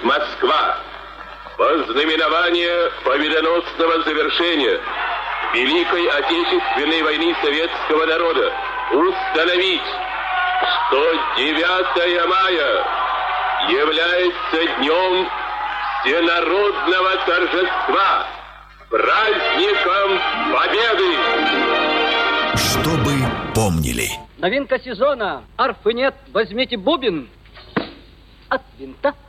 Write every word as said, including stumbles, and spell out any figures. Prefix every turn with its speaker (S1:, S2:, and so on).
S1: Москва. Во знаменование победоносного завершения Великой Отечественной войны советского народа установить, что девятое мая является днем всенародного торжества, праздником Победы.
S2: Чтобы помнили.
S3: Новинка сезона. Арфы нет, возьмите бубен от винта.